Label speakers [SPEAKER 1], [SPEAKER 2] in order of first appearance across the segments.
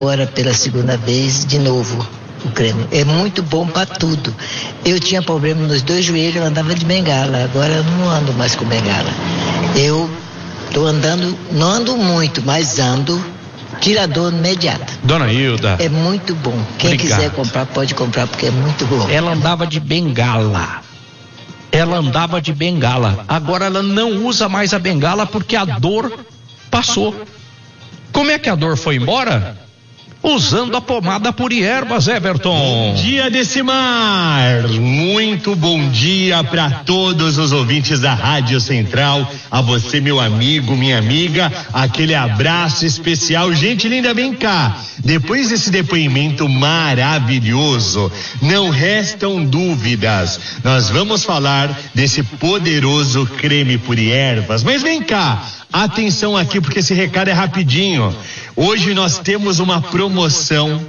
[SPEAKER 1] agora pela segunda vez de novo o creme. É muito bom para tudo. Eu tinha problema nos 2 joelhos, eu andava de bengala, agora eu não ando mais com bengala. Eu tô andando, não ando muito, mas ando, tira a dor imediata.
[SPEAKER 2] Dona Hilda.
[SPEAKER 1] É muito bom. Quem quiser comprar, pode comprar, porque é muito bom.
[SPEAKER 2] Ela andava de bengala. Agora ela não usa mais a bengala porque a dor passou. Como é que a dor foi embora? Usando a pomada Puriervas, Everton.
[SPEAKER 3] Bom dia, Decimar. Muito bom dia para todos os ouvintes da Rádio Central. A você, meu amigo, minha amiga, aquele abraço especial. Gente linda, vem cá. Depois desse depoimento maravilhoso, não restam dúvidas. Nós vamos falar desse poderoso creme Puriervas. Mas vem cá. Atenção aqui, porque esse recado é rapidinho. Hoje nós temos uma promoção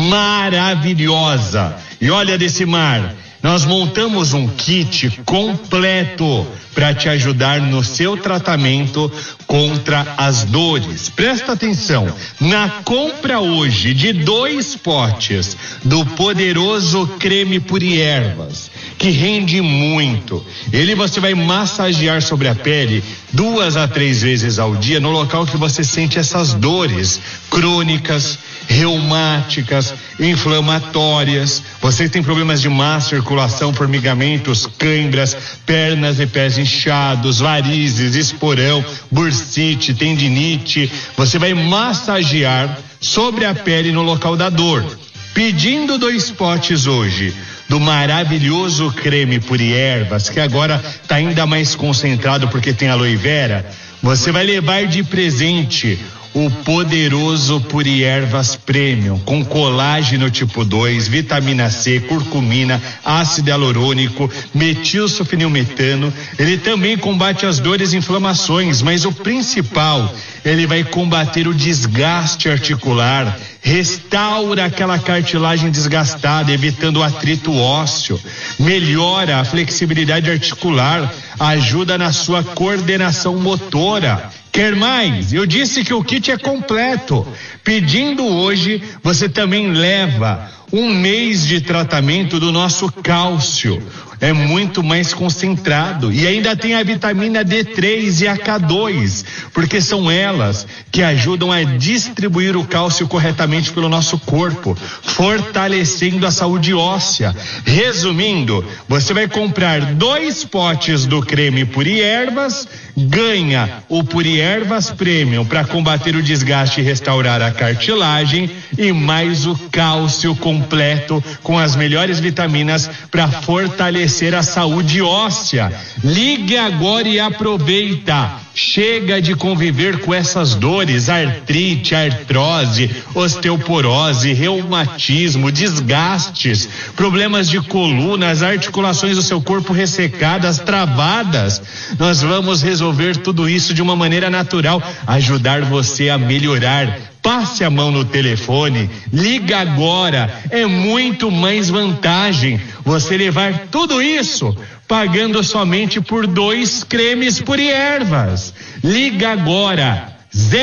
[SPEAKER 3] maravilhosa. E olha, Decimar, nós montamos um kit completo para te ajudar no seu tratamento contra as dores. Presta atenção, na compra hoje de 2 potes do poderoso creme Puriervas, que rende muito, ele você vai massagear sobre a pele 2 a 3 vezes ao dia no local que você sente essas dores crônicas, reumáticas, inflamatórias. Você tem problemas de má circulação, formigamentos, câimbras, pernas e pés inchados, varizes, esporão, bursite, tendinite. Você vai massagear sobre a pele no local da dor. Pedindo 2 potes hoje do maravilhoso creme Puriervas, que agora está ainda mais concentrado porque tem aloe vera, você vai levar de presente o poderoso Puriervas Premium, com colágeno tipo 2, vitamina C, curcumina, ácido hialurônico, metilsulfonilmetano. Ele também combate as dores e inflamações, mas o principal, ele vai combater o desgaste articular, restaura aquela cartilagem desgastada, evitando o atrito ósseo, melhora a flexibilidade articular, ajuda na sua coordenação motora. Quer mais? Eu disse que o kit é completo. Pedindo hoje, você também leva 1 mês de tratamento do nosso cálcio. É muito mais concentrado. E ainda tem a vitamina D3 e a K2, porque são elas que ajudam a distribuir o cálcio corretamente pelo nosso corpo, fortalecendo a saúde óssea. Resumindo, você vai comprar 2 potes do creme Puriervas, ganha o Puriervas Premium para combater o desgaste e restaurar a cartilagem, e mais o cálcio completo com as melhores vitaminas para fortalecer a saúde óssea. Ligue agora e aproveita. Chega de conviver com essas dores, artrite, artrose, osteoporose, reumatismo, desgastes, problemas de coluna, as articulações do seu corpo ressecadas, travadas. Nós vamos resolver tudo isso de uma maneira natural, ajudar você a melhorar. Passe a mão no telefone, liga agora, é muito mais vantagem você levar tudo isso pagando somente por 2 cremes Puriervas. Liga agora,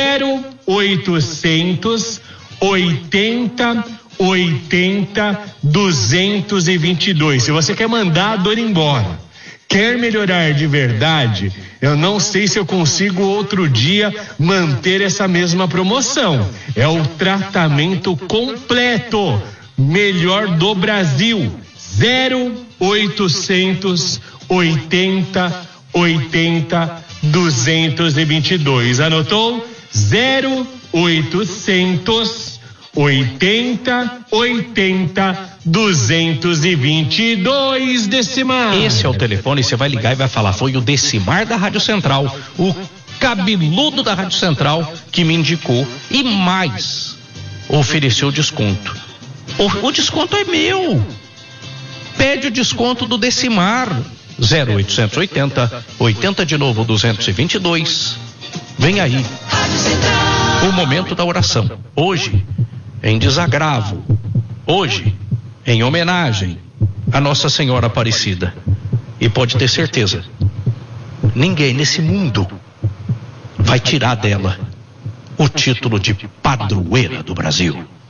[SPEAKER 3] 0800 80 80 222. Se você quer mandar a dor embora, quer melhorar de verdade, eu não sei se eu consigo outro dia manter essa mesma promoção. É o tratamento completo, melhor do Brasil. 0800 80 80 222. Anotou? 0800 80 80 222, Decimar.
[SPEAKER 2] Esse é o telefone, você vai ligar e vai falar: foi o Decimar da Rádio Central, o cabeludo da Rádio Central, que me indicou e mais ofereceu desconto. O desconto é meu. Pede o desconto do Decimar. 0880 80 de novo 222. Vem aí o momento da oração. Hoje em desagravo, hoje em homenagem a Nossa Senhora Aparecida. E pode ter certeza, ninguém nesse mundo vai tirar dela o título de padroeira do Brasil.